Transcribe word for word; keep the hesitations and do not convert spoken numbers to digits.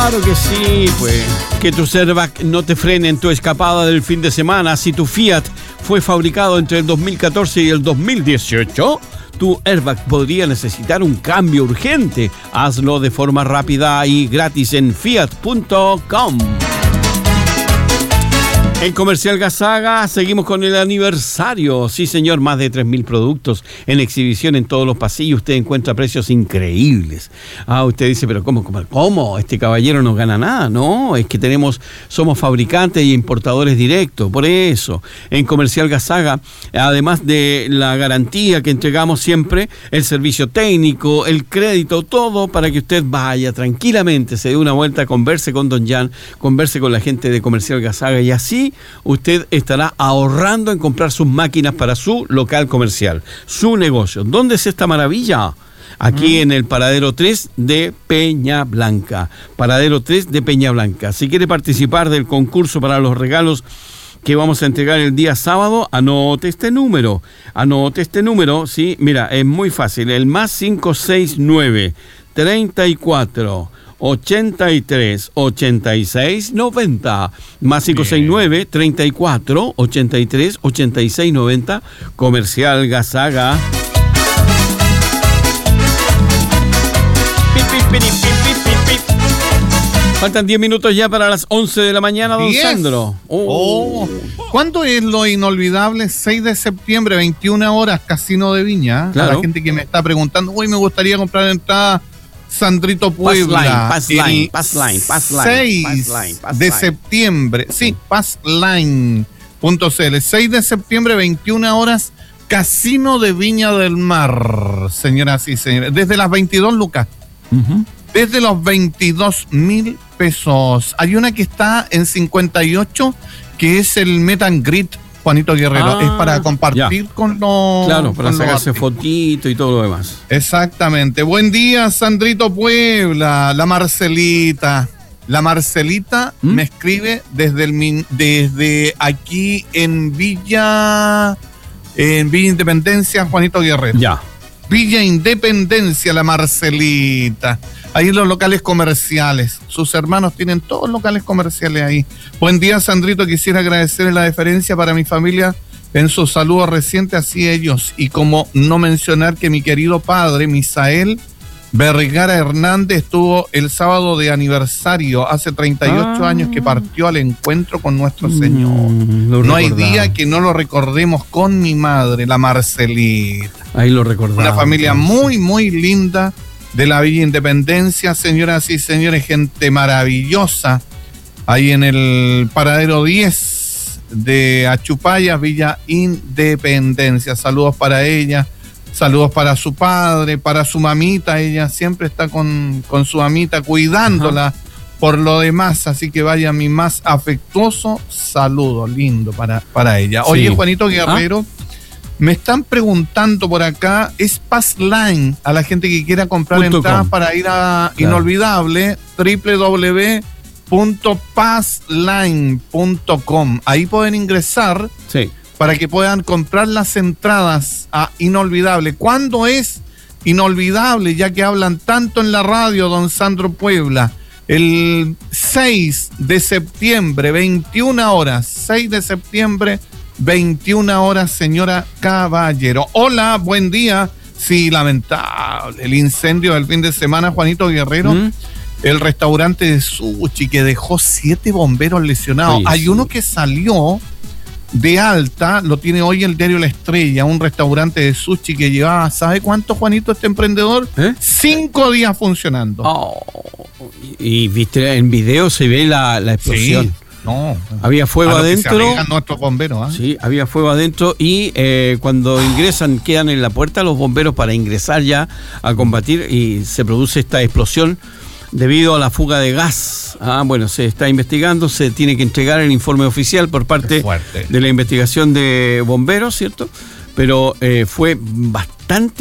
Claro que sí, pues. Que tus airbags no te frenen en tu escapada del fin de semana. Si tu Fiat fue fabricado entre el dos mil catorce y el dos mil dieciocho, tu airbag podría necesitar un cambio urgente. Hazlo de forma rápida y gratis en fiat punto com. En Comercial Gasaga seguimos con el aniversario. Sí, señor, más de tres mil productos en exhibición en todos los pasillos. Usted encuentra precios increíbles. Ah, usted dice, pero ¿cómo, cómo, cómo? Este caballero no gana nada. No, es que tenemos, somos fabricantes y importadores directos. Por eso, en Comercial Gasaga, además de la garantía que entregamos siempre, el servicio técnico, el crédito, todo para que usted vaya tranquilamente, se dé una vuelta, converse con don Jan, converse con la gente de Comercial Gasaga y así usted estará ahorrando en comprar sus máquinas para su local comercial, su negocio. ¿Dónde es esta maravilla? Aquí mm. en el Paradero tres de Peña Blanca. Paradero tres de Peña Blanca. Si quiere participar del concurso para los regalos que vamos a entregar el día sábado, anote este número. Anote este número, sí, mira, es muy fácil. El más cinco seis nueve, treinta y cuatro, ochenta y tres, ochenta y seis, noventa, más cinco seis nueve, treinta y cuatro, ochenta y tres, ochenta y seis, noventa, Comercial Gasaga. Faltan diez minutos ya para las once de la mañana, don diez. Sandro. Oh. Oh. ¿Cuándo es lo inolvidable? seis de septiembre, veintiuna horas, Casino de Viña. Claro. A la gente que me está preguntando, uy, me gustaría comprar entrada Sandrito Puebla. Pass Line, Pass Line, Pass Line, seis de septiembre. Sí, passline punto c l. seis de septiembre, veintiuna horas, Casino de Viña del Mar. Señoras y señores, desde las veintidós lucas. Uh-huh. Desde los veintidós mil pesos. Hay una que está en cincuenta y ocho, que es el Meet and Greet, Juanito Guerrero. Ah, es para compartir ya. con los... Claro, para sacarse fotito y todo lo demás. Exactamente. Buen día, Sandrito Puebla. La Marcelita. La Marcelita ¿Mm? me escribe desde, el, desde aquí en Villa... En Villa Independencia, Juanito Guerrero. Ya. Villa Independencia, la Marcelita. Ahí los locales comerciales. Sus hermanos tienen todos locales comerciales ahí. Buen día, Sandrito. Quisiera agradecerle la deferencia para mi familia en su saludo reciente, así ellos. Y como no mencionar que mi querido padre, Misael Vergara Hernández, estuvo el sábado de aniversario, hace treinta y ocho ah. años que partió al encuentro con nuestro Señor. Mm, no hay día que no lo recordemos con mi madre, la Marcelita. Ahí lo recordamos. Una familia muy, muy linda de la Villa Independencia, señoras y señores, gente maravillosa. Ahí en el Paradero diez de Achupaya, Villa Independencia. Saludos para ella. Saludos para su padre, para su mamita. Ella siempre está con, con su mamita cuidándola. Ajá. Por lo demás, así que vaya mi más afectuoso saludo, lindo para, para ella. Sí. Oye, Juanito Guerrero, ¿Ah? me están preguntando por acá, es Passline, a la gente que quiera comprar Punto entradas com. para ir a claro. Inolvidable, doble u doble u doble u punto passline punto com. Ahí pueden ingresar. Sí. Para que puedan comprar las entradas a Inolvidable. ¿Cuándo es Inolvidable? Ya que hablan tanto en la radio, don Sandro Puebla. El seis de septiembre, veintiuna horas. seis de septiembre, veintiuna horas, señora Caballero. Hola, buen día. Sí, lamentable. El incendio del fin de semana, Juanito Guerrero. ¿Mm? El restaurante de sushi que dejó siete bomberos lesionados. Oye, Hay sí. uno que salió de alta, lo tiene hoy el diario La Estrella, un restaurante de sushi que llevaba, ¿sabe cuánto, Juanito, este emprendedor? ¿Eh? Cinco días funcionando. Oh, y, y viste, en video se ve la, la explosión. Sí, no. Había fuego adentro. Nuestros bomberos, ¿eh? Sí, había fuego adentro y eh, cuando ingresan, quedan en la puerta los bomberos para ingresar ya a combatir y se produce esta explosión debido a la fuga de gas. Ah, bueno, se está investigando, se tiene que entregar el informe oficial por parte de la investigación de bomberos, ¿cierto? Pero eh, fue bastante